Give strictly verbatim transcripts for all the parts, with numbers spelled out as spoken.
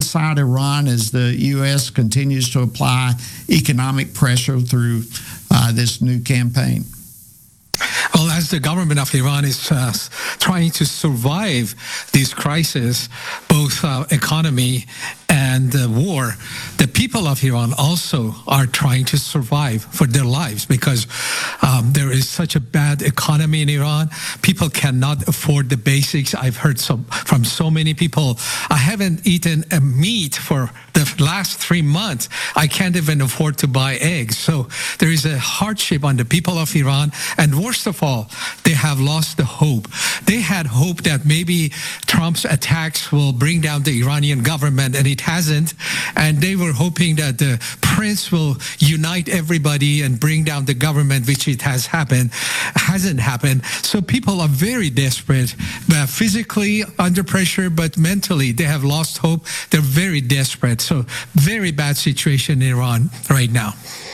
inside Iran as the U S continues to apply economic pressure through uh, this new campaign? Well, as the government of Iran is uh, trying to survive this crisis, both uh, economy and uh, war, the people of Iran also are trying to survive for their lives because um, there is such a bad economy in Iran. People cannot afford the basics. I've heard so, from so many people, I haven't eaten a meat for the last three months. I can't even afford to buy eggs. So there is a hardship on the people of Iran. And worst of all, they have lost the hope. They had hope that maybe Trump's attacks will bring down the Iranian government, and it hasn't. And they were hoping that the prince will unite everybody and bring down the government, which it has happened, hasn't happened. So people are very desperate, uh, physically under pressure, but mentally they have lost hope. They're very desperate. So very bad situation in Iran right now.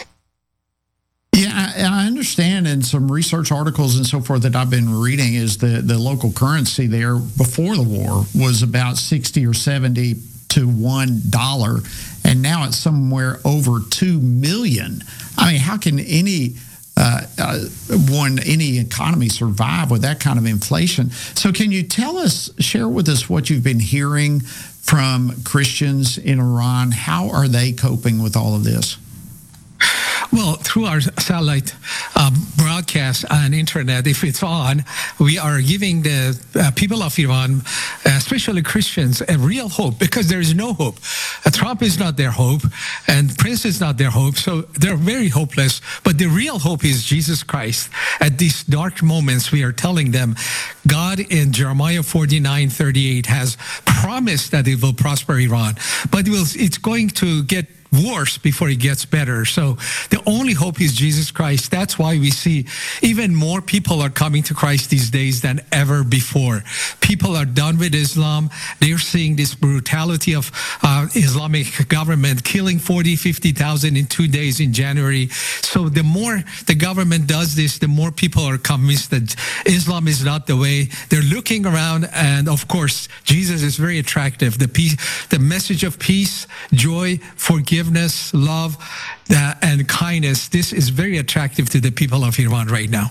Yeah, I, I understand in some research articles and so forth that I've been reading is the, the local currency there before the war was about sixty or seventy to one dollar, and now it's somewhere over two million. I mean, how can any uh, uh, one any economy survive with that kind of inflation? So can you tell us, share with us what you've been hearing from Christians in Iran? How are they coping with all of this? Well, through our satellite um, broadcast on internet, if it's on, we are giving the uh, people of Iran, especially Christians, a real hope because there is no hope. Uh, Trump is not their hope, and Prince is not their hope, so they're very hopeless. But the real hope is Jesus Christ. At these dark moments, we are telling them, God in Jeremiah forty-nine thirty-eight has promised that it will prosper Iran, but it will, it's going to get worse before it gets better. So the only hope is Jesus Christ. That's why we see even more people are coming to Christ these days than ever before. People are done with Islam. They're seeing this brutality of uh, Islamic government killing forty, fifty thousand in two days in January. So the more the government does this, the more people are convinced that Islam is not the way. They're looking around, and of course, Jesus is very attractive. The peace, the message of peace, joy, forgiveness, Forgiveness, love, uh, and kindness. This is very attractive to the people of Iran right now.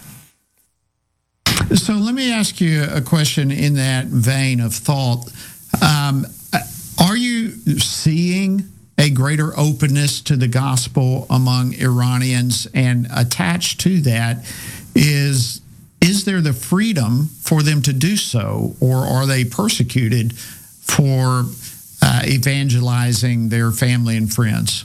So let me ask you a question in that vein of thought. Um, are you seeing a greater openness to the gospel among Iranians? And attached to that is, is there the freedom for them to do so, or are they persecuted for Uh, evangelizing their family and friends?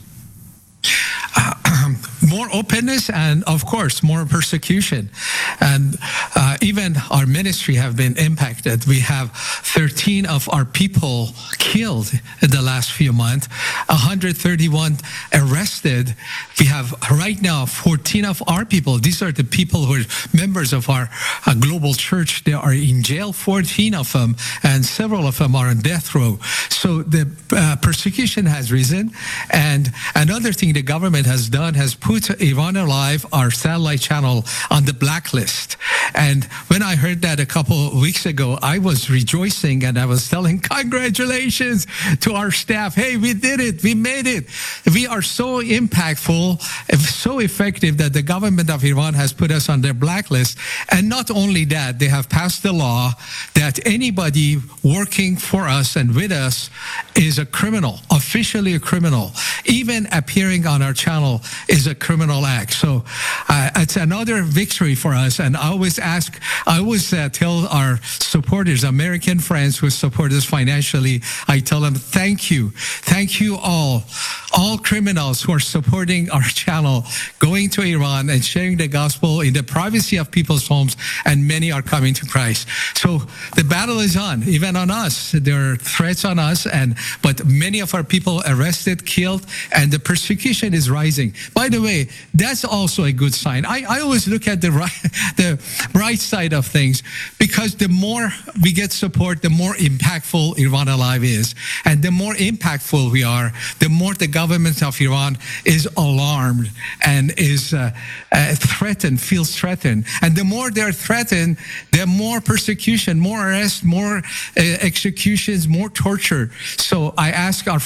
Uh, more openness and, of course, more persecution. And uh, even our ministry have been impacted. We have thirteen of our people killed in the last few months, one hundred thirty-one arrested. We have right now fourteen of our people. These are the people who are members of our uh, global church. They are in jail, fourteen of them, and several of them are on death row. So the uh, persecution has risen. And another thing the government has done has put Iran Alive, our satellite channel, on the blacklist. And when I heard that a couple of weeks ago, I was rejoicing and I was telling congratulations to our staff. Hey, we did it. We made it. We are so impactful, so effective that the government of Iran has put us on their blacklist. And not only that, they have passed the law that anybody working for us and with us is a criminal, officially a criminal. Even appearing on our channel is a criminal act. So uh, it's another victory for us. And I always ask, I always uh, tell our supporters, American friends who support us financially, I tell them, thank you. Thank you all. All criminals who are supporting our channel, going to Iran and sharing the gospel in the privacy of people's homes, and many are coming to Christ. So the battle is on, even on us. There are threats on us, and but many of our people arrested, killed, and the persecution is rising. By the way, that's also a good sign. I, I always look at the right, the bright side of things, because the more we get support, the more impactful Iran Alive is. And the more impactful we are, the more the government of Iran is alarmed and is uh, uh, threatened, feels threatened. And the more they're threatened, the more persecution, more arrests, more uh, executions, more torture. So I ask our